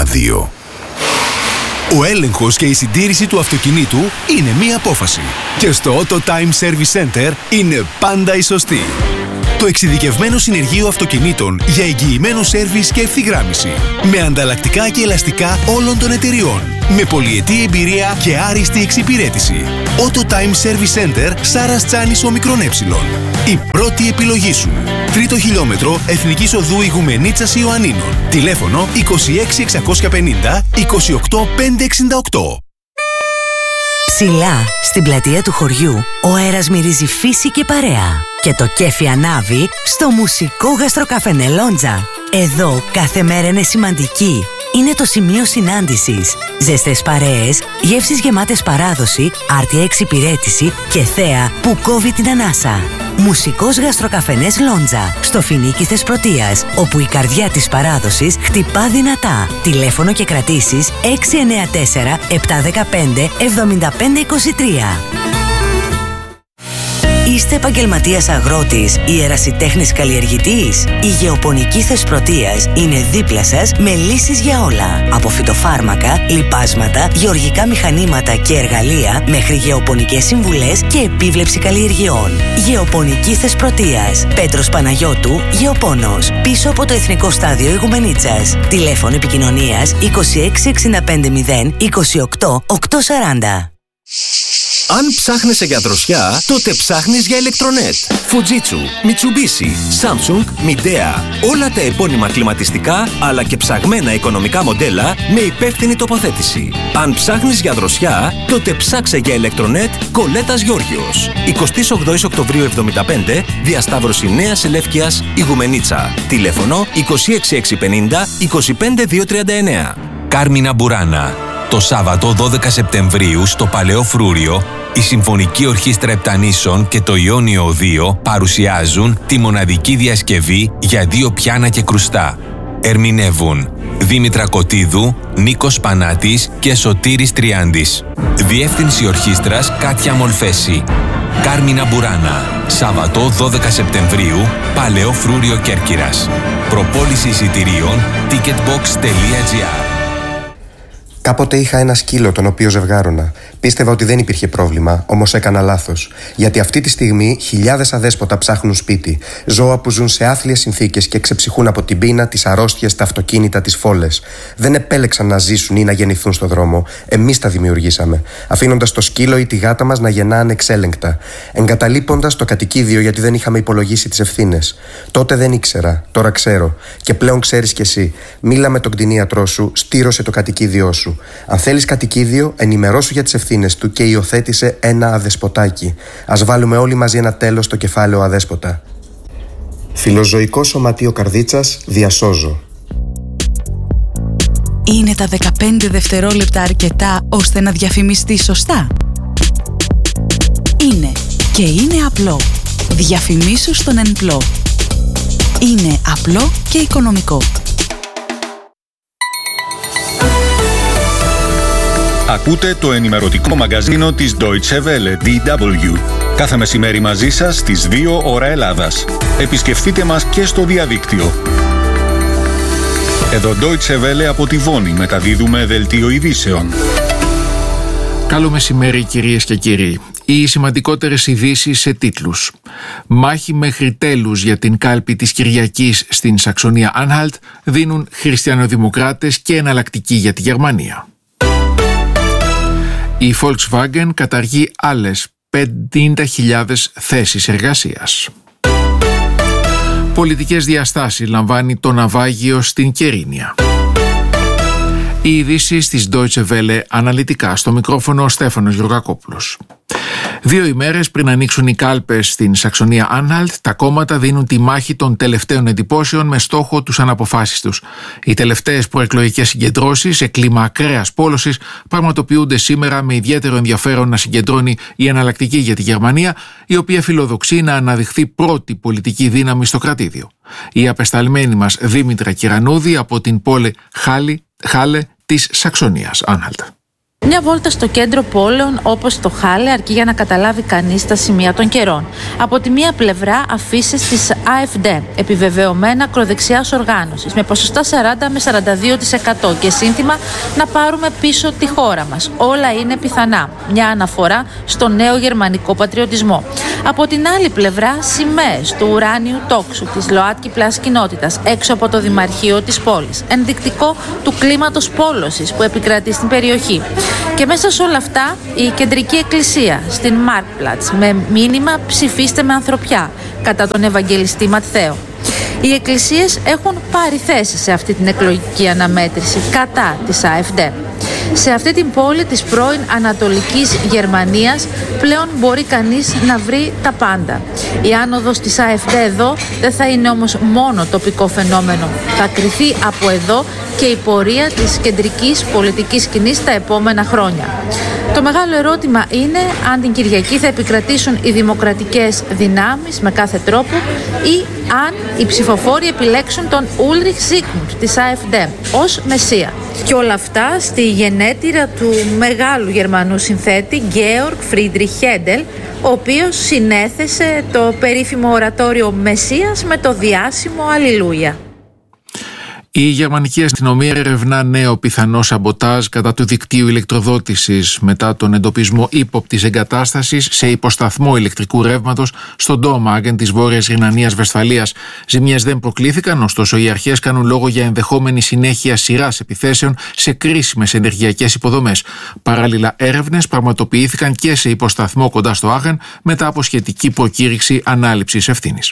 2. Ο έλεγχος και η συντήρηση του αυτοκινήτου είναι μία απόφαση. Και στο Auto Time Service Center είναι πάντα η σωστή. Το εξειδικευμένο συνεργείο αυτοκινήτων για εγγυημένο σέρβις και ευθυγράμμιση. Με ανταλλακτικά και ελαστικά όλων των εταιριών. Με πολυετή εμπειρία και άριστη εξυπηρέτηση. Auto Time Service Center, Σάρας Τσάνης Ομικρόν Έψιλον. Η πρώτη επιλογή σου. 3ο χιλιόμετρο Εθνικής Οδού Ηγουμενίτσας Ιωαννίνων. Τηλέφωνο 26650 28568. Ψηλά, στην πλατεία του χωριού, ο αέρας μυρίζει φύση και παρέα. Και το κέφι ανάβει στο μουσικό γαστροκαφενέ Λόντζα. Εδώ κάθε μέρα είναι σημαντική. Είναι το σημείο συνάντησης. Ζεστές παρέες, γεύσεις γεμάτες παράδοση, άρτια εξυπηρέτηση και θέα που κόβει την ανάσα. Μουσικός γαστροκαφενές Λόντζα, στο Φοινίκι Θεσπρωτείας, όπου η καρδιά της παράδοσης χτυπά δυνατά. Τηλέφωνο και κρατήσεις 694 715 7523. Είστε επαγγελματίας αγρότης ή ερασιτέχνης καλλιεργητής? Η Γεωπονική Θεσπρωτείας είναι δίπλα σας με λύσεις για όλα. Από φυτοφάρμακα, λιπάσματα, γεωργικά μηχανήματα και εργαλεία μέχρι γεωπονικές συμβουλές και επίβλεψη καλλιεργειών. Γεωπονική Θεσπρωτείας. Πέτρος Παναγιώτου, Γεωπόνος. Πίσω από το Εθνικό Στάδιο Ηγουμενίτσας. Τηλέφωνο επικοινωνίας 26650 28 840. Αν ψάχνεσαι για δροσιά, τότε ψάχνεις για ηλεκτρονέτ. Fujitsu, Mitsubishi, Samsung, Midea. Όλα τα επώνυμα κλιματιστικά, αλλά και ψαγμένα οικονομικά μοντέλα με υπεύθυνη τοποθέτηση. Αν ψάχνεις για δροσιά, τότε ψάξε για ηλεκτρονέτ Κολέτας Γιώργιος. 28 Οκτωβρίου 75, διασταύρωση Νέας Ελεύκειας, Ηγουμενίτσα. Τηλέφωνο 26650 25239. Κάρμινα Μπουράνα. Το Σάββατο 12 Σεπτεμβρίου στο Παλαιό Φρούριο, η Συμφωνική Ορχήστρα Επτανήσων και το Ιόνιο 2 παρουσιάζουν τη μοναδική διασκευή για δύο πιάνα και κρουστά. Ερμηνεύουν Δήμητρα Κωτίδου, Νίκος Πανάτης και Σωτήρης Τριάντης. Διεύθυνση Ορχήστρας Κάτια Μολφέση. Κάρμινα Μπουράνα. Σάββατο 12 Σεπτεμβρίου, Παλαιό Φρούριο Κέρκυρας. Προπόληση εισιτηρίων ticketbox.gr. Κάποτε είχα ένα σκύλο τον οποίο ζευγάρωνα. Πίστευα ότι δεν υπήρχε πρόβλημα, όμως έκανα λάθος. Γιατί αυτή τη στιγμή χιλιάδες αδέσποτα ψάχνουν σπίτι. Ζώα που ζουν σε άθλιες συνθήκες και ξεψυχούν από την πείνα, τις αρρώστιες, τα αυτοκίνητα, τις φόλες. Δεν επέλεξαν να ζήσουν ή να γεννηθούν στο δρόμο. Εμείς τα δημιουργήσαμε. Αφήνοντας το σκύλο ή τη γάτα μας να γεννά ανεξέλεγκτα. Εγκαταλείποντας το κατοικίδιο γιατί δεν είχαμε υπολογίσει τις ευθύνες. Τότε δεν ήξερα, τώρα ξέρω. Και πλέον ξέρεις κι εσύ. Μίλα με τον κτηνίατρό σου, στήρωσε το κατοικίδιό σου. Αν θέλεις κατοικίδιο, ενημερώσου για τις ευθύνες του και υιοθέτησε ένα αδεσποτάκι. Ας βάλουμε όλοι μαζί ένα τέλος στο κεφάλαιο αδέσποτα. Φιλοζωικό Σωματείο Καρδίτσας, διασώζω. Είναι τα 15 δευτερόλεπτα αρκετά ώστε να διαφημιστεί σωστά? Είναι και είναι απλό. Διαφημίσου στον ΕΝΠΛΟ. Είναι απλό και οικονομικό. Ακούτε το ενημερωτικό μαγκαζίνο της Deutsche Welle, DW. Κάθε μεσημέρι μαζί σας στις 2 ώρα Ελλάδας. Επισκεφτείτε μας και στο διαδίκτυο. Εδώ Deutsche Welle από τη Βόνη μεταδίδουμε δελτίο ειδήσεων. Καλό μεσημέρι κυρίες και κύριοι. Οι σημαντικότερες ειδήσεις σε τίτλους. Μάχη μέχρι τέλους για την κάλπη της Κυριακής στην Σαξονία Άνχαλτ δίνουν χριστιανοδημοκράτες και εναλλακτική για τη Γερμανία. Η Volkswagen καταργεί άλλες 50.000 θέσεις εργασίας. Πολιτικές διαστάσεις λαμβάνει το ναυάγιο στην Κερίνια. Οι ειδήσεις της Deutsche Welle αναλυτικά, στο μικρόφωνο ο Στέφανος Γεωργακόπουλος. 2 ημέρες πριν ανοίξουν οι κάλπες στην Σαξονία Άνχαλτ, τα κόμματα δίνουν τη μάχη των τελευταίων εντυπώσεων με στόχο τους αναποφάσεις. Οι τελευταίες προεκλογικές συγκεντρώσεις σε κλίμα ακραίας πόλωσης πραγματοποιούνται σήμερα, με ιδιαίτερο ενδιαφέρον να συγκεντρώνει η εναλλακτική για τη Γερμανία, η οποία φιλοδοξεί να αναδειχθεί πρώτη πολιτική δύναμη στο κρατήδιο. Η απεσταλμένη μας Δήμητρα Κυρανούδη από την πόλη Χάλε της Σαξονίας Άνχαλτ. Μια βόλτα στο κέντρο πόλεων όπως το Χάλε αρκεί για να καταλάβει κανείς τα σημεία των καιρών. Από τη μία πλευρά αφήσεις της AfD, επιβεβαιωμένα ακροδεξιάς οργάνωσης, με ποσοστά 40 με 42% και σύνθημα να πάρουμε πίσω τη χώρα μας. Όλα είναι πιθανά. Μια αναφορά στο νέο γερμανικό πατριωτισμό. Από την άλλη πλευρά, σημαίες του ουράνιου τόξου της ΛΟΑΤΚΙ Πλάς κοινότητας έξω από το Δημαρχείο της πόλης. Ενδεικτικό του κλίματος πόλωσης που επικρατεί στην περιοχή. Και μέσα σε όλα αυτά η κεντρική εκκλησία στην Marktplatz με μήνυμα «Ψηφίστε με ανθρωπιά» κατά τον Ευαγγελιστή Ματθαίο. Οι εκκλησίες έχουν πάρει θέση σε αυτή την εκλογική αναμέτρηση κατά της AfD. Σε αυτή την πόλη της πρώην Ανατολικής Γερμανίας πλέον μπορεί κανείς να βρει τα πάντα. Η άνοδος της AfD εδώ δεν θα είναι όμως μόνο τοπικό φαινόμενο. Θα κριθεί από εδώ και η πορεία της κεντρικής πολιτικής σκηνής τα επόμενα χρόνια. Το μεγάλο ερώτημα είναι αν την Κυριακή θα επικρατήσουν οι δημοκρατικές δυνάμεις με κάθε τρόπο ή αν οι ψηφοφόροι επιλέξουν τον Ulrich Zygmunt της AfD ως μεσία. Και όλα αυτά στη γενέτειρα του μεγάλου Γερμανού συνθέτη Georg Friedrich Händel, ο οποίος συνέθεσε το περίφημο ορατόριο Μεσσίας με το διάσημο Αλληλούια. Η γερμανική αστυνομία ερευνά νέο πιθανό σαμποτάζ κατά του δικτύου ηλεκτροδότησης μετά τον εντοπισμό ύποπτης εγκατάστασης σε υποσταθμό ηλεκτρικού ρεύματος στον Dormagen της Βόρειας Ρινανίας Βεσφαλίας. Ζημιές δεν προκλήθηκαν, ωστόσο οι αρχές κάνουν λόγο για ενδεχόμενη συνέχεια σειράς επιθέσεων σε κρίσιμες ενεργειακές υποδομές. Παράλληλα, έρευνες πραγματοποιήθηκαν και σε υποσταθμό κοντά στο Άχεν μετά από σχετική προκήρυξη ανάληψης ευθύνης.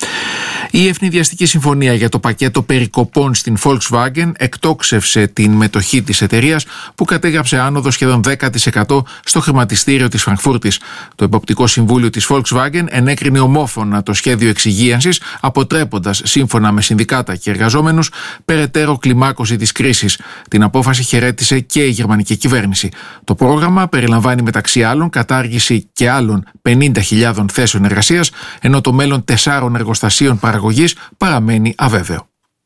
Η ευνηδιαστική συμφωνία για το πακέτο περικοπών στην Volkswagen εκτόξευσε την μετοχή της εταιρείας που κατέγραψε άνοδο σχεδόν 10% στο χρηματιστήριο της Φραγκφούρτης. Το Εποπτικό Συμβούλιο της Volkswagen ενέκρινε ομόφωνα το σχέδιο εξυγίανσης, αποτρέποντας, σύμφωνα με συνδικάτα και εργαζόμενους, περαιτέρω κλιμάκωση της κρίσης. Την απόφαση χαιρέτησε και η γερμανική κυβέρνηση. Το πρόγραμμα περιλαμβάνει μεταξύ άλλων κατάργηση και άλλων 50.000 θέσεων εργασίας, ενώ το μέλλον 4 εργοστασίων παραγωγής παραμένει αβέβαιο.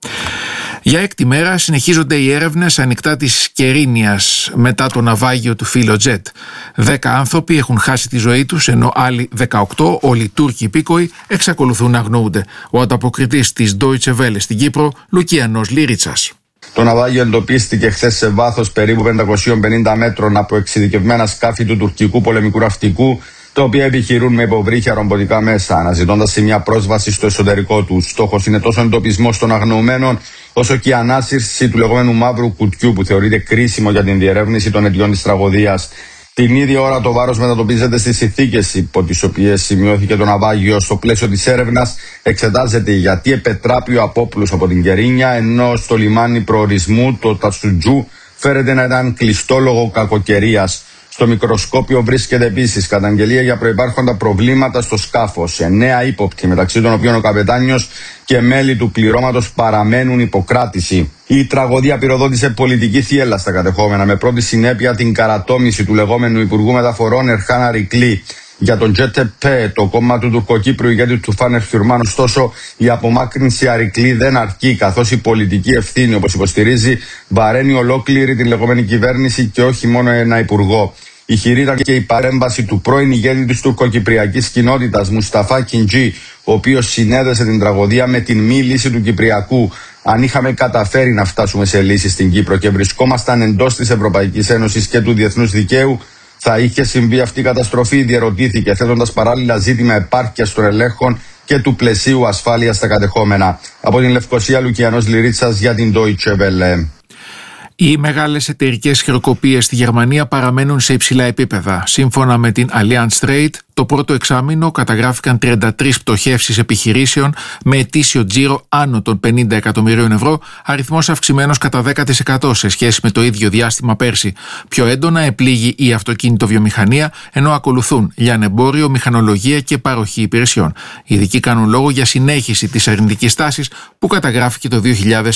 Για έκτη μέρα συνεχίζονται οι έρευνες ανοιχτά της Κερίνιας μετά το ναυάγιο του Philojet. 10 άνθρωποι έχουν χάσει τη ζωή τους, ενώ άλλοι 18, όλοι Τούρκοι υπήκοοι, εξακολουθούν να αγνοούνται. Ο ανταποκριτής της Deutsche Welle στην Κύπρο, Λουκίανος Λίριτσας. Το ναυάγιο εντοπίστηκε χθες σε βάθος περίπου 550 μέτρων από εξειδικευμένα σκάφη του τουρκικού πολεμικού ναυτικού, τα οποία επιχειρούν με υποβρύχια ρομποτικά μέσα, αναζητώντας σημεία πρόσβαση στο εσωτερικό του. Στόχος είναι τόσο ο εντοπισμός των αγνοωμένων, όσο και η ανάσυρση του λεγόμενου μαύρου κουτιού, που θεωρείται κρίσιμο για την διερεύνηση των αιτιών της τραγωδίας. Την ίδια ώρα το βάρος μετατοπίζεται στις συνθήκες υπό τις οποίες σημειώθηκε το ναυάγιο. Στο πλαίσιο της έρευνας εξετάζεται γιατί επετράπει ο απόπλους από την Κερίνια, ενώ στο λιμάνι προορισμού, το Τατσουτζού, φέρεται να ήταν κλειστό λόγω κακοκαιρίας. Στο μικροσκόπιο βρίσκεται επίσης καταγγελία για προϋπάρχοντα προβλήματα στο σκάφος. 9 ύποπτοι, μεταξύ των οποίων ο καπετάνιος και μέλη του πληρώματος, παραμένουν υποκράτηση. Η τραγωδία πυροδότησε πολιτική θύελλα στα κατεχόμενα, με πρώτη συνέπεια την καρατόμηση του λεγόμενου Υπουργού Μεταφορών Ερχάν Αρικλή. Για τον JTP, το κόμμα του τουρκοκύπριου ηγέτη του Φάνερ Χιουρμάν, ωστόσο, η απομάκρυνση Αρικλή δεν αρκεί, καθώς η πολιτική ευθύνη, όπως υποστηρίζει, βαραίνει ολόκληρη την λεγόμενη κυβέρνηση και όχι μόνο ένα υπουργό. Ηχηρή ήταν και η παρέμβαση του πρώην ηγέτη της τουρκοκυπριακής κοινότητας, Μουσταφά Κιντζή, ο οποίος συνέδεσε την τραγωδία με την μη λύση του Κυπριακού. Αν είχαμε καταφέρει να φτάσουμε σε λύση στην Κύπρο και βρισκόμασταν εντός της Ευρωπαϊκής Ένωσης και του διεθνούς δικαίου, θα είχε συμβεί αυτή η καταστροφή, διερωτήθηκε, θέτοντας παράλληλα ζήτημα επάρκειας των ελέγχων και του πλαισίου ασφάλειας στα κατεχόμενα. Από την Λευκοσία, Λουκιανός Λιρίτσας για την Deutsche Welle. Οι μεγάλες εταιρικές χειροκοπίες στη Γερμανία παραμένουν σε υψηλά επίπεδα. Σύμφωνα με την Allianz Trade, το πρώτο εξάμηνο καταγράφηκαν 33 πτωχεύσεις επιχειρήσεων με ετήσιο τζίρο άνω των 50 εκατομμυρίων ευρώ, αριθμός αυξημένος κατά 10% σε σχέση με το ίδιο διάστημα πέρσι. Πιο έντονα επλήγει η αυτοκίνητοβιομηχανία, ενώ ακολουθούν λιανεμπόριο, μηχανολογία και παροχή υπηρεσιών. Οι ειδικοί κάνουν λόγο για συνέχιση της αρνητικής τάσης που καταγράφηκε το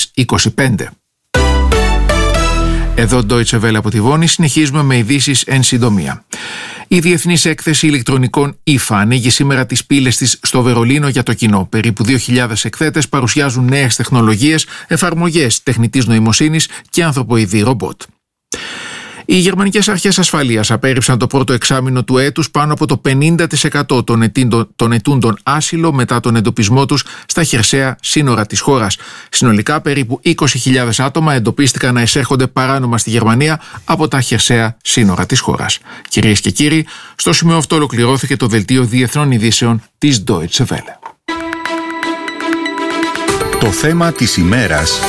2025. Εδώ Deutsche Welle από τη Βόνη, συνεχίζουμε με ειδήσεις εν συντομία. Η Διεθνής Έκθεση Ηλεκτρονικών IFA ανοίγει σήμερα τις πύλες της στο Βερολίνο για το κοινό. Περίπου 2.000 εκθέτες παρουσιάζουν νέες τεχνολογίες, εφαρμογές τεχνητής νοημοσύνης και ανθρωποειδή ρομπότ. Οι γερμανικές αρχές ασφαλείας απέρριψαν το πρώτο εξάμηνο του έτους πάνω από το 50% των ετούντων άσυλο μετά τον εντοπισμό τους στα χερσαία σύνορα της χώρας. Συνολικά περίπου 20.000 άτομα εντοπίστηκαν να εισέρχονται παράνομα στη Γερμανία από τα χερσαία σύνορα της χώρας. Κυρίες και κύριοι, στο σημείο αυτό ολοκληρώθηκε το δελτίο διεθνών ειδήσεων της Deutsche Welle. Το θέμα της ημέρας.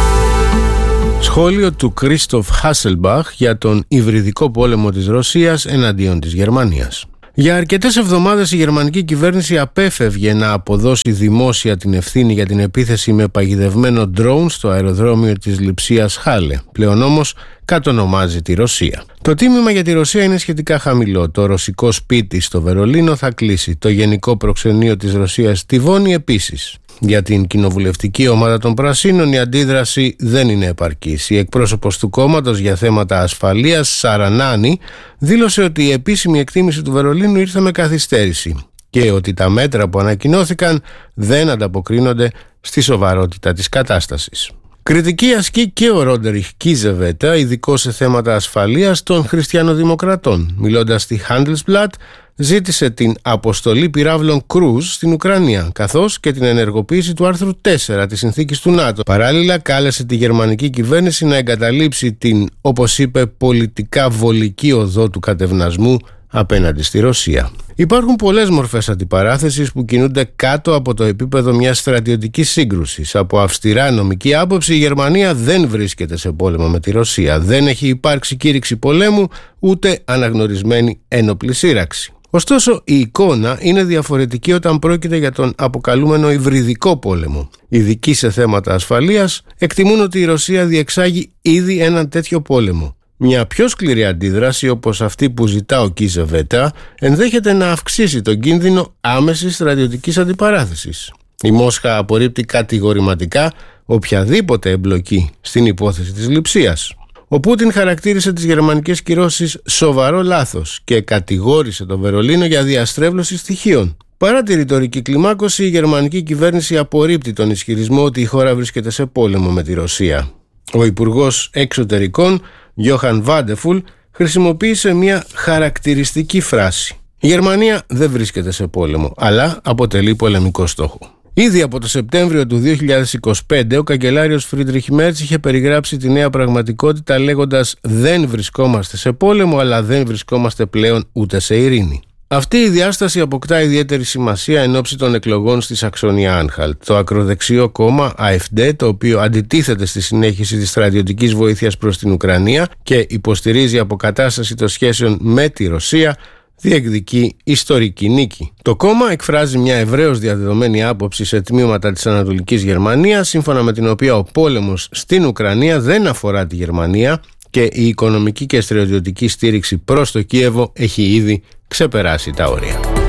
Σχόλιο του Κρίστοφ Χάσελμπαχ για τον υβριδικό πόλεμο της Ρωσίας εναντίον της Γερμανίας. Για αρκετές εβδομάδες η γερμανική κυβέρνηση απέφευγε να αποδώσει δημόσια την ευθύνη για την επίθεση με παγιδευμένο ντρόουν στο αεροδρόμιο της Λειψίας Χάλε. Πλέον όμως κατονομάζει τη Ρωσία. Το τίμημα για τη Ρωσία είναι σχετικά χαμηλό. Το ρωσικό σπίτι στο Βερολίνο θα κλείσει. Το γενικό προξενείο της Ρωσίας στη Βόνη επίσης. Για την κοινοβουλευτική ομάδα των Πρασίνων η αντίδραση δεν είναι επαρκής. Η εκπρόσωπος του κόμματος για θέματα ασφαλείας, Σαρανάνη, δήλωσε ότι η επίσημη εκτίμηση του Βερολίνου ήρθε με καθυστέρηση και ότι τα μέτρα που ανακοινώθηκαν δεν ανταποκρίνονται στη σοβαρότητα της κατάστασης. Κριτική ασκεί και ο Ρόντεριχ Κίζεβέτα, ειδικός σε θέματα ασφαλείας των χριστιανοδημοκρατών. Μιλώντας στη Handelsblatt, ζήτησε την αποστολή πυράβλων Κρούζ στην Ουκρανία, καθώς και την ενεργοποίηση του άρθρου 4 της συνθήκης του ΝΑΤΟ. Παράλληλα, κάλεσε τη γερμανική κυβέρνηση να εγκαταλείψει την, όπως είπε, πολιτικά βολική οδό του κατευνασμού απέναντι στη Ρωσία. Υπάρχουν πολλές μορφές αντιπαράθεσης που κινούνται κάτω από το επίπεδο μιας στρατιωτικής σύγκρουσης. Από αυστηρά νομική άποψη, η Γερμανία δεν βρίσκεται σε πόλεμο με τη Ρωσία. Δεν έχει υπάρξει κήρυξη πολέμου, ούτε αναγνωρισμένη ένοπλη σύραξη. Ωστόσο, η εικόνα είναι διαφορετική όταν πρόκειται για τον αποκαλούμενο υβριδικό πόλεμο. Ειδικοί σε θέματα ασφαλείας εκτιμούν ότι η Ρωσία διεξάγει ήδη έναν τέτοιο πόλεμο. Μια πιο σκληρή αντίδραση, όπως αυτή που ζητά ο Κίζεβέτα, ενδέχεται να αυξήσει τον κίνδυνο άμεσης στρατιωτικής αντιπαράθεσης. Η Μόσχα απορρίπτει κατηγορηματικά οποιαδήποτε εμπλοκή στην υπόθεση της Λειψίας. Ο Πούτιν χαρακτήρισε τις γερμανικές κυρώσεις σοβαρό λάθος και κατηγόρησε το Βερολίνο για διαστρέβλωση στοιχείων. Παρά τη ρητορική κλιμάκωση, η γερμανική κυβέρνηση απορρίπτει τον ισχυρισμό ότι η χώρα βρίσκεται σε πόλεμο με τη Ρωσία. Ο Υπουργός Εξωτερικών, Γιόχαν Βάντεφουλ, χρησιμοποίησε μια χαρακτηριστική φράση. Η Γερμανία δεν βρίσκεται σε πόλεμο, αλλά αποτελεί πολεμικό στόχο. Ήδη από το Σεπτέμβριο του 2025, ο καγκελάριος Φρίντριχ Μέρτς είχε περιγράψει τη νέα πραγματικότητα λέγοντας «Δεν βρισκόμαστε σε πόλεμο, αλλά δεν βρισκόμαστε πλέον ούτε σε ειρήνη». Αυτή η διάσταση αποκτά ιδιαίτερη σημασία εν ώψη των εκλογών στη Σαξονία-Άνχαλτ. Το ακροδεξιό κόμμα AfD, το οποίο αντιτίθεται στη συνέχιση της στρατιωτικής βοήθειας προς την Ουκρανία και υποστηρίζει αποκατάσταση των σχέσεων με τη Ρωσία, διεκδικεί ιστορική νίκη. Το κόμμα εκφράζει μια ευρέως διαδεδομένη άποψη σε τμήματα της Ανατολικής Γερμανίας, σύμφωνα με την οποία ο πόλεμος στην Ουκρανία δεν αφορά τη Γερμανία και η οικονομική και στρατιωτική στήριξη προς το Κίεβο έχει ήδη ξεπεράσει τα όρια.